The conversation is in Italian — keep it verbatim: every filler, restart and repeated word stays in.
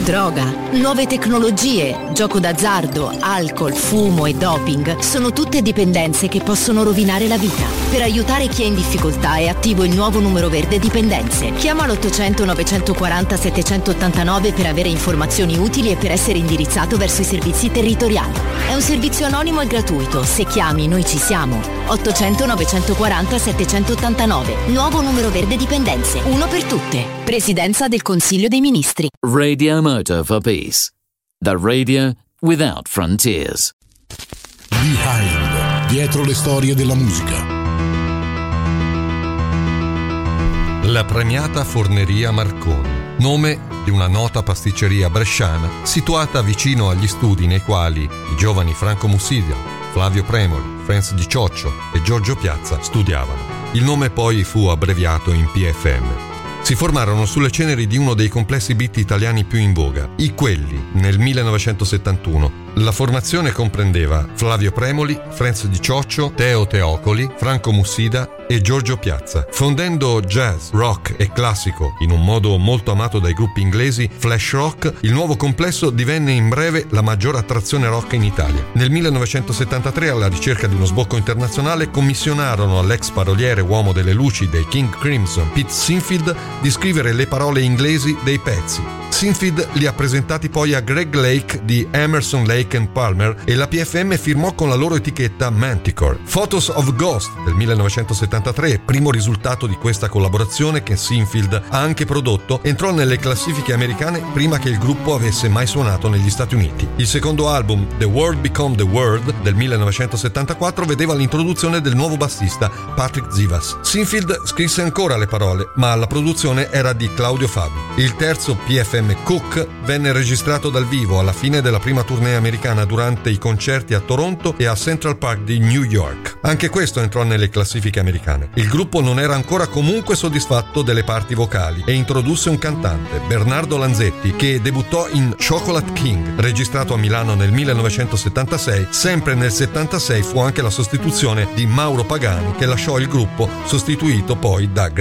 droga, nuove tecnologie, gioco d'azzardo, alcol, fumo e doping sono tutte dipendenze che possono rovinare la vita. Per aiutare chi è in difficoltà è attivo il nuovo numero verde dipendenze. Chiama l'ottocento novecentoquaranta settecentottantanove per avere informazioni utili e per essere indirizzato verso i servizi territoriali. È un servizio anonimo e gratuito. Se chiami, noi ci siamo. ottocento novecentoquaranta settecentottantanove. Nuovo numero verde dipendenze. Uno per tutte. Presidenza del Consiglio dei Ministri. Radio Moto for Peace. The radio without frontiers. Behind. Dietro le storie della musica. La premiata Forneria Marconi, nome di una nota pasticceria bresciana situata vicino agli studi nei quali i giovani Franco Mussidia, Flavio Premoli, Franz Di Cioccio e Giorgio Piazza studiavano. Il nome poi fu abbreviato in P F M. Si formarono sulle ceneri di uno dei complessi beat italiani più in voga, i Quelli, nel millenovecentosettantuno. La formazione comprendeva Flavio Premoli, Franz Di Cioccio, Teo Teocoli, Franco Mussida e Giorgio Piazza, fondendo jazz, rock e classico in un modo molto amato dai gruppi inglesi flash rock. Il nuovo complesso divenne in breve la maggior attrazione rock in Italia. Nel millenovecentosettantatré, alla ricerca di uno sbocco internazionale, commissionarono all'ex paroliere uomo delle luci dei King Crimson, Pete Sinfield, di scrivere le parole inglesi dei pezzi. Sinfield li ha presentati poi a Greg Lake di Emerson, Lake and Palmer e la P F M firmò con la loro etichetta Manticore. Photos of Ghost del millenovecentosettantatré, primo risultato di questa collaborazione che Sinfield ha anche prodotto, entrò nelle classifiche americane prima che il gruppo avesse mai suonato negli Stati Uniti. Il secondo album, The World Become the World del millenovecentosettantaquattro, vedeva l'introduzione del nuovo bassista Patrick Zivas. Sinfield scrisse ancora le parole, ma la produzione era di Claudio Fabi. Il terzo P F M Cook venne registrato dal vivo alla fine della prima tournée americana durante i concerti a Toronto e a Central Park di New York. Anche questo entrò nelle classifiche americane. Il gruppo non era ancora comunque soddisfatto delle parti vocali e introdusse un cantante, Bernardo Lanzetti, che debuttò in Chocolate King, registrato a Milano nel millenovecentosettantasei. Sempre nel settantasei fu anche la sostituzione di Mauro Pagani, che lasciò il gruppo, sostituito poi da